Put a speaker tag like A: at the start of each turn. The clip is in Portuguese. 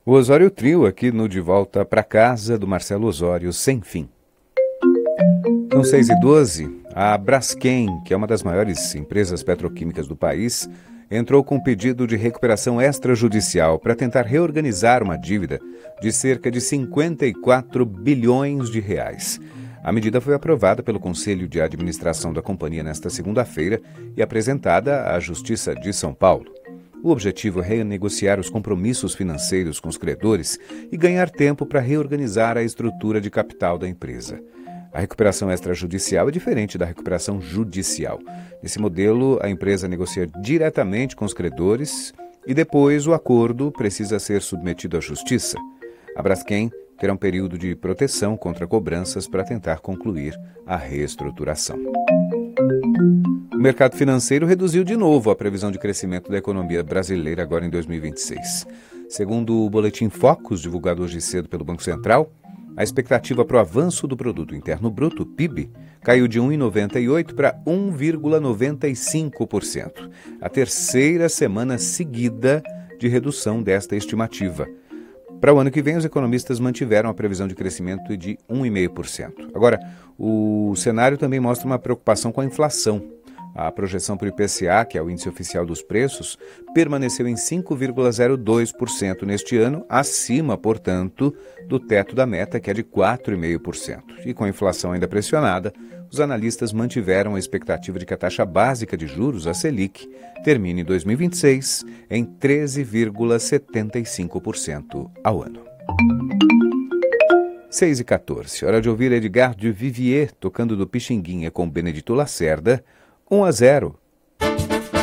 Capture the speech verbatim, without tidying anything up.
A: O Osório Trio aqui no De Volta para Casa, do Marcelo Osório, Sem Fim. São seis e doze, a Braskem, que é uma das maiores empresas petroquímicas do país, entrou com um pedido de recuperação extrajudicial para tentar reorganizar uma dívida de cerca de cinquenta e quatro bilhões de reais. A medida foi aprovada pelo Conselho de Administração da companhia nesta segunda-feira e apresentada à Justiça de São Paulo. O objetivo é renegociar os compromissos financeiros com os credores e ganhar tempo para reorganizar a estrutura de capital da empresa. A recuperação extrajudicial é diferente da recuperação judicial. Nesse modelo, a empresa negocia diretamente com os credores e depois o acordo precisa ser submetido à justiça. A Braskem terá um período de proteção contra cobranças para tentar concluir a reestruturação. O mercado financeiro reduziu de novo a previsão de crescimento da economia brasileira agora em dois mil e vinte e seis. Segundo o boletim Focus, divulgado hoje cedo pelo Banco Central, a expectativa para o avanço do Produto Interno Bruto, P I B, caiu de um vírgula noventa e oito por cento para um vírgula noventa e cinco por cento, a terceira semana seguida de redução desta estimativa. Para o ano que vem, os economistas mantiveram a previsão de crescimento de um vírgula cinco por cento. Agora, o cenário também mostra uma preocupação com a inflação. A projeção para o I P C A, que é o índice oficial dos preços, permaneceu em cinco vírgula zero dois por cento neste ano, acima, portanto, do teto da meta, que é de quatro vírgula cinco por cento. E com a inflação ainda pressionada, os analistas mantiveram a expectativa de que a taxa básica de juros, a Selic, termine em dois mil e vinte e seis em treze vírgula setenta e cinco por cento ao ano. seis e quatorze, hora de ouvir Edgar de Vivier tocando do Pixinguinha com Benedito Lacerda, um a zero